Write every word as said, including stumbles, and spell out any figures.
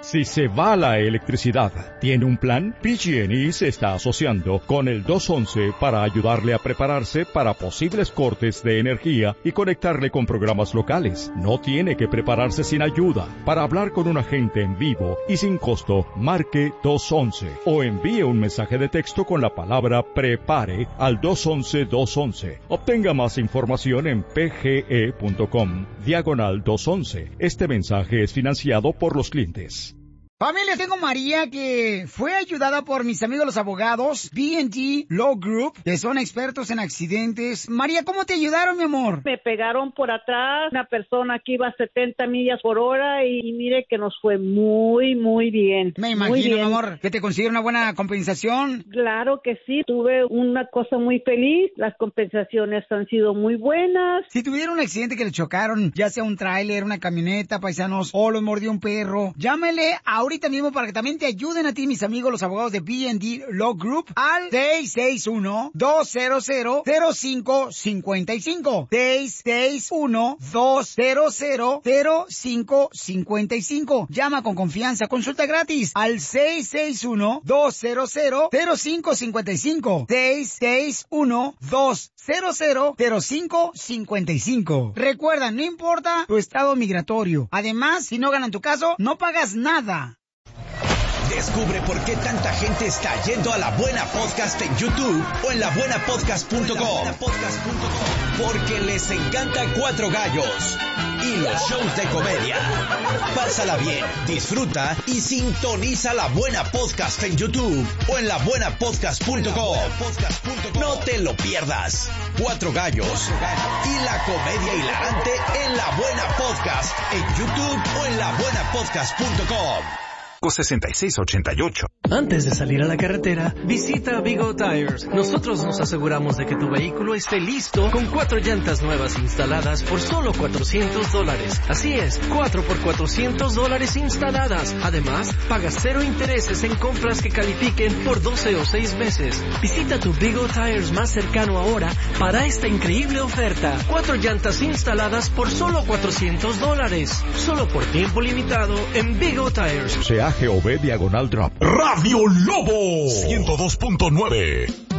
Si se va la electricidad, ¿tiene un plan? P G and E se está asociando con el dos once para ayudarle a prepararse para posibles cortes de energía y conectarle con programas locales. No tiene que prepararse sin ayuda. Para hablar con un agente en vivo y sin costo, marque dos once o envíe un mensaje de texto con la palabra PREPARE al dos once dos once. Obtenga más información en pge.com diagonal dos once. Este mensaje es financiado por los clientes. Familia, tengo María que fue ayudada por mis amigos los abogados B and D Law Group, que son expertos en accidentes. María, ¿cómo te ayudaron, mi amor? Me pegaron por atrás, una persona que iba a setenta millas por hora y, y mire que nos fue muy, muy bien. Me imagino, mi amor, que te consiguieron una buena compensación. Claro que sí, tuve una cosa muy feliz, las compensaciones han sido muy buenas. Si tuvieron un accidente que le chocaron, ya sea un tráiler, una camioneta, paisanos, o los mordió un perro, llámele a ahorita mismo para que también te ayuden a ti, mis amigos, los abogados de B and D Law Group, al seis seis uno, dos cero cero, cero cinco cinco cinco. seis seis uno, dos cero cero, cero cinco cinco cinco. Llama con confianza, consulta gratis al seis seis uno, dos cero cero, cero cinco cinco cinco. seis seis uno, dos cero cero, cero cinco cinco cinco. Recuerda, no importa tu estado migratorio. Además, si no ganan tu caso, no pagas nada. Descubre por qué tanta gente está yendo a La Buena Podcast en YouTube o en la buena podcast punto com. Porque les encanta Cuatro Gallos y los shows de comedia. Pásala bien, disfruta y sintoniza La Buena Podcast en YouTube o en la buena podcast punto com. No te lo pierdas. Cuatro Gallos y la comedia hilarante en La Buena Podcast en YouTube o en la buena podcast punto com. sesenta y seis ochenta y ocho. Antes de salir a la carretera, visita Big O Tires. Nosotros nos aseguramos de que tu vehículo esté listo con cuatro llantas nuevas instaladas por solo cuatrocientos dólares. Así es, cuatro por cuatrocientos dólares instaladas. Además, pagas cero intereses en compras que califiquen por doce o seis meses. Visita tu Big O Tires más cercano ahora para esta increíble oferta. Cuatro llantas instaladas por solo cuatrocientos dólares. Solo por tiempo limitado en Big O Tires. G O V diagonal drop. Radio Lobo ciento dos punto nueve.